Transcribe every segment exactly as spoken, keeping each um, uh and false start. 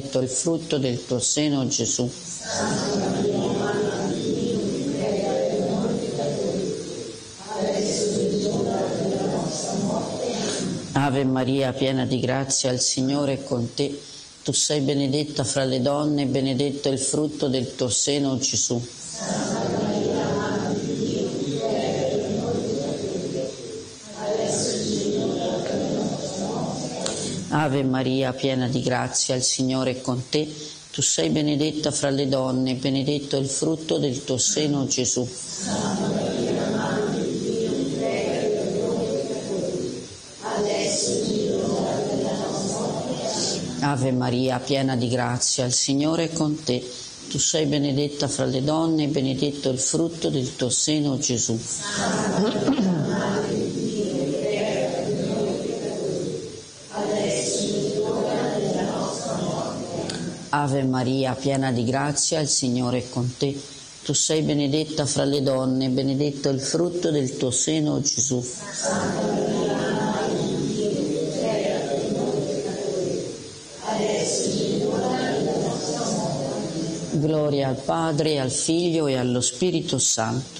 benedetto il frutto del tuo seno, Gesù. Santa Maria, Madre di Dio, prega per noi peccatori, adesso è l'ora della nostra morte. Ave Maria, piena di grazia, il Signore è con te. Tu sei benedetta fra le donne, e benedetto è il frutto del tuo seno, Gesù. Santa Maria, Madre di Dio, prega per noi peccatori, adesso è l'ora della nostra morte. Ave Maria, piena di grazia, il Signore è con te. Tu sei benedetta fra le donne, e benedetto è il frutto del tuo seno, Gesù. Santa Maria, Madre di Dio, prega per noi peccatori, adesso è l'ora della nostra morte. Ave Maria, piena di grazia, il Signore è con te. Tu sei benedetta fra le donne, e benedetto è il frutto del tuo seno, Gesù. Santa Maria, Madre di Dio, prega per noi peccatori, adesso è l'ora della nostra morte. Ave Maria, piena di grazia, il Signore è con te. Tu sei benedetta fra le donne, e benedetto è il frutto del tuo seno, Gesù. Santa Maria, Madre di Dio, prega per noi peccatori, adesso è l'ora della nostra morte. Gloria al Padre, al Figlio e allo Spirito Santo.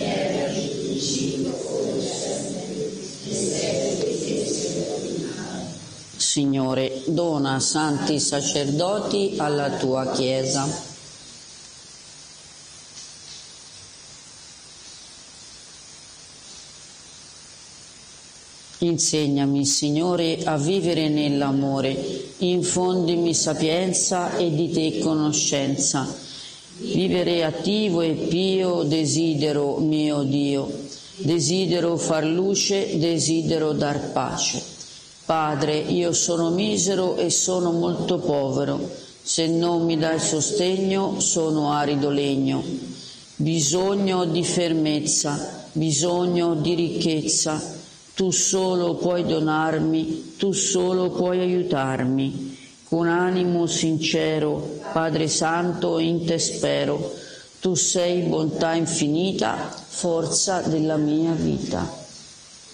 Signore, dona santi sacerdoti alla tua Chiesa. Insegnami, Signore, a vivere nell'amore, infondimi sapienza e di te conoscenza. Vivere attivo e pio desidero, mio Dio. Desidero far luce, desidero dar pace. Padre, io sono misero e sono molto povero. Se non mi dai sostegno, sono arido legno. Bisogno di fermezza, bisogno di ricchezza. Tu solo puoi donarmi, tu solo puoi aiutarmi. Con animo sincero, Padre Santo, in te spero. Tu sei bontà infinita, forza della mia vita.